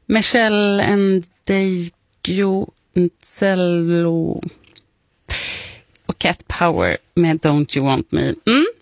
Michelle Ndegeocello och Cat Power med Don't You Want Me.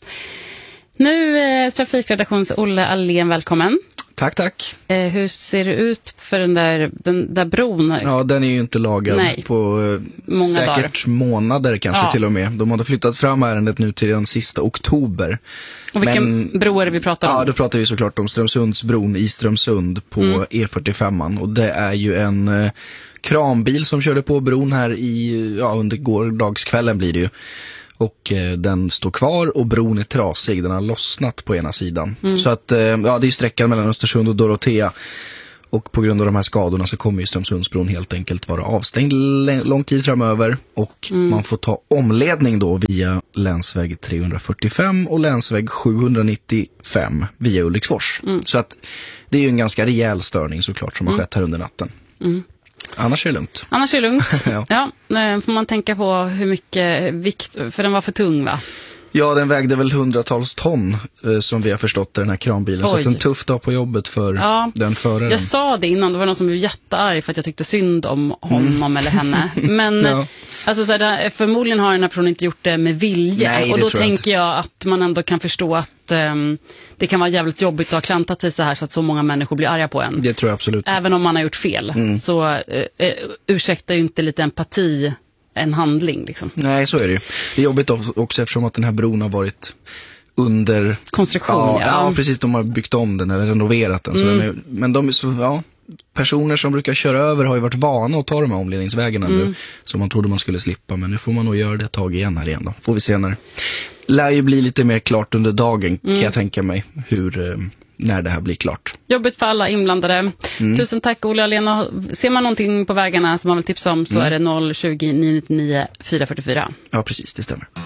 Nu trafikredaktions Olle Allén, välkommen. Tack. Hur ser det ut för den där bron? Ja, den är ju inte lagad på många säkert dagar. Månader kanske till och med. De hade flyttat fram ärendet nu till den sista oktober. Och vilken bro är det vi pratar om? Ja, då pratar vi såklart om Strömsundsbron i Strömsund på E45. Och det är ju en kranbil som körde på bron här under gårdagskvällen blir det ju. Och den står kvar och bron är trasig. Den har lossnat på ena sidan. Så att det är ju sträckan mellan Östersund och Dorotea. Och på grund av de här skadorna så kommer ju Strömsundsbron helt enkelt vara avstängd lång tid framöver. Och man får ta omledning då via länsväg 345 och länsväg 795 via Ulriksfors. Så att det är ju en ganska rejäl störning såklart som har skett här under natten. Annars är det lugnt. Ja, får man tänka på hur mycket vikt, för den var för tung va? Ja, den vägde väl hundratals ton som vi har förstått den här kranbilen. Så att en tuff dag på jobbet för den föraren. Jag sa det innan, det var någon som blev jättearg för att jag tyckte synd om honom eller henne. Men alltså, förmodligen har den här personen inte gjort det med vilja. Nej, och då tänker jag att man ändå kan förstå att det kan vara jävligt jobbigt att ha klantat sig så här så att så många människor blir arga på en. Det tror jag absolut. Även om man har gjort fel så ursäktar ju inte lite empati en handling liksom. Nej, så är det ju. Det är jobbigt också eftersom att den här bron har varit under konstruktion. Ja, precis, de har byggt om den eller renoverat den. Så men personer som brukar köra över har ju varit vana att ta de här omledningsvägarna nu. Så man trodde man skulle slippa, men nu får man nog göra det ett tag igen här igen då. Får vi se när. Lär ju bli lite mer klart under dagen kan jag tänka mig när det här blir klart. Jobbigt för alla inblandade. Tusen tack Olle Allén. Ser man någonting på vägarna som man vill tipsa om så är det 020 999 444. Ja, precis, det stämmer.